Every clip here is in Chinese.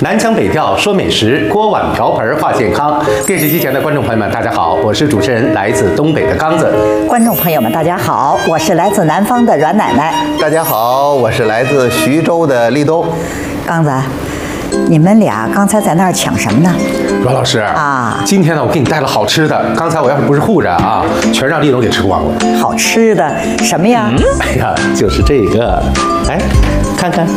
南腔北调说美食，锅碗瓢盆话健康。电视机前的观众朋友们，大家好，我是主持人来自东北的刚子。 观众朋友们，大家好，我是来自南方的阮奶奶。 大家好，我是来自徐州的立冬。 刚子，你们俩刚才在那儿抢什么呢？ 阮老师啊，今天呢，我给你带了好吃的。刚才我要是不是护着啊，全让立冬给吃光了。 好吃的什么呀？ 哎呀，就是这个，哎，看看。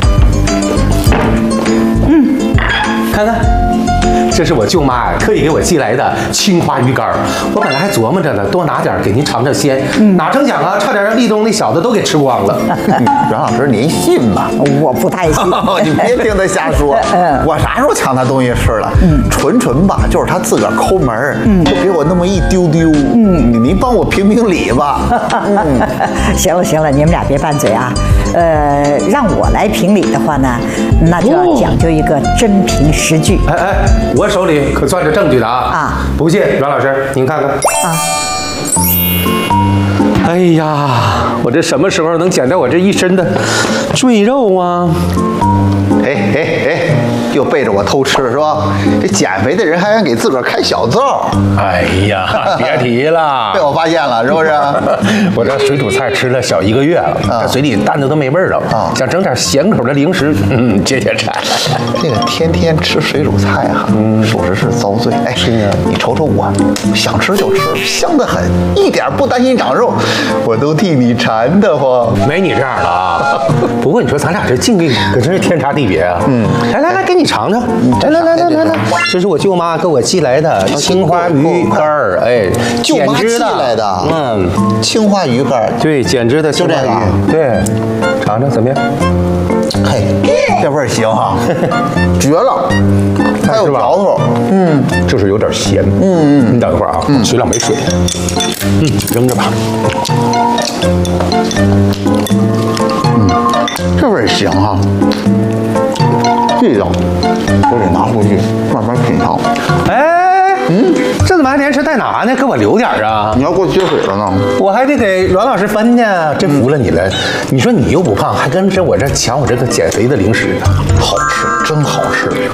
看看，这是我舅妈特意给我寄来的青花鱼干。我本来还琢磨着呢，多拿点给您尝尝鲜，哪成想啊，差点让立冬那小子都给吃光了。 阮老师，您信吗？ 我不太信。 你别听他瞎说。我啥时候抢他东西吃了？纯吧，就是他自个儿抠门就给我那么一丢丢。您帮我评评理吧。 行了，你们俩别拌嘴啊。让我来评理的话呢，那就要讲究一个真凭实据。 我手里可攥着证据的啊！不信，阮老师您看看啊。哎呀，我这什么时候能减掉我这一身的赘肉啊？ 又背着我偷吃是吧？这减肥的人还敢给自个儿开小灶？ 哎呀，别提了， 被我发现了是不是？ 我这水煮菜吃了小1个月了，嘴里淡的都没味儿了想整点咸口的零食，解馋。 这个天天吃水煮菜哈，属实是遭罪。哎，是啊，你瞅瞅我，想吃就吃，香得很，一点不担心长肉，我都替你馋得慌。 没你这样的啊！不过你说咱俩这境遇可真是天差地别啊！来，给你尝尝。来，这是我舅妈给我寄来的青花鱼干儿， 舅妈寄来的，青花鱼干， 对，减脂的青花鱼，对，尝尝怎么样？ 嘿，这味儿行哈，绝了，还有嚼头， 就是有点咸，你等一会儿啊，水两杯水，扔着吧， 这味儿行哈。味道，我得拿回去慢慢品尝。 这怎么还连吃带拿呢？给我留点啊！ 你要给我接水了呢？ 我还得给阮老师分呢，真服了你了。你说你又不胖，还跟着我这抢我这个减肥的零食， 好吃，真好吃。